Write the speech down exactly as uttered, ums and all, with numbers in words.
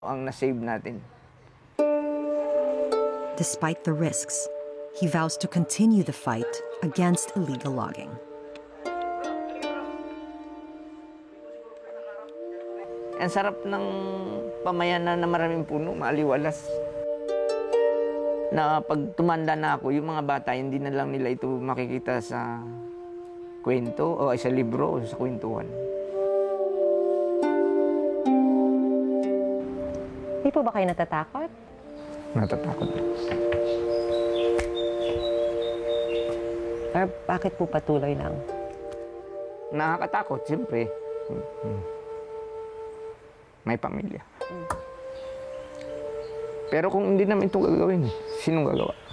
ang na-save natin. Despite the risks, he vows to continue the fight against illegal logging. Ang sarap ng pamayanan na maraming puno, maaliwalas. Na pag tumanda na ako, yung mga bata, hindi na lang nila ito makikita sa kwento o sa libro o sa kwentuhan. Hindi po ba kayo natatakot? Natatakot. Or bakit po patuloy lang? Nakakatakot, siyempre. May pamilya. Pero kung hindi namin ito gagawin, sinong gagawa?